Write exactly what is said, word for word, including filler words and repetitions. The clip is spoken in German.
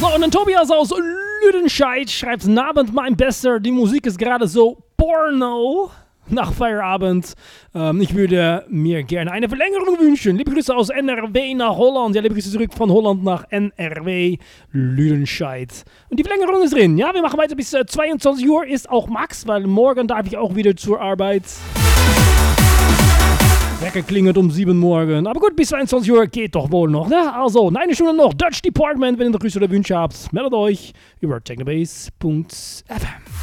So, und dann Tobias aus Lüdenscheid schreibt: Guten Abend, mein Bester, die Musik ist gerade so Porno. Nach Feierabend. Ähm, ich würde mir gerne eine Verlängerung wünschen. Liebe Grüße aus N R W nach Holland. Ja, liebe Grüße zurück von Holland nach N R W, Lüdenscheid. Und die Verlängerung ist drin. Ja, wir machen weiter bis äh, zweiundzwanzig Uhr. Ist auch Max, weil morgen darf ich auch wieder zur Arbeit. Wecker klingelt um sieben morgen. Aber gut, bis zweiundzwanzig Uhr geht doch wohl noch, ne? Also, eine Stunde noch. Dutch Department, wenn ihr noch Grüße oder Wünsche habt, meldet euch über technobase punkt f m.